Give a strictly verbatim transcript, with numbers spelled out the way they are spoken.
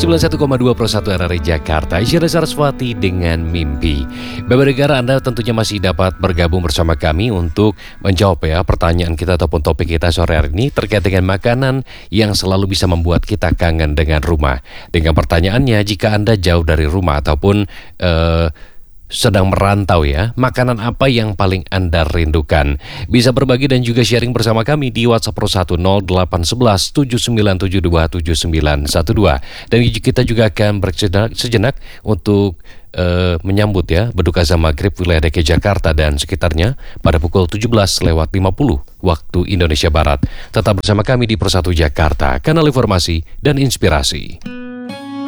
sembilan puluh satu koma dua Pro satu R R I Jakarta, Isyana Saraswati dengan Mimpi. Bapak negara, Anda tentunya masih dapat bergabung bersama kami untuk menjawab ya pertanyaan kita ataupun topik kita sore hari ini terkait dengan makanan yang selalu bisa membuat kita kangen dengan rumah. Dengan pertanyaannya, jika Anda jauh dari rumah ataupun eh, sedang merantau ya, makanan apa yang paling Anda rindukan? Bisa berbagi dan juga sharing bersama kami di WhatsApp Pro satu nol delapan satu satu tujuh sembilan tujuh dua tujuh sembilan satu dua. Dan kita juga akan bersejenak sejenak untuk uh, menyambut ya berduka zam maghrib wilayah D K I Jakarta dan sekitarnya pada pukul tujuh belas lewat lima puluh waktu Indonesia Barat. Tetap bersama kami di Pro satu Jakarta, kanal informasi dan inspirasi.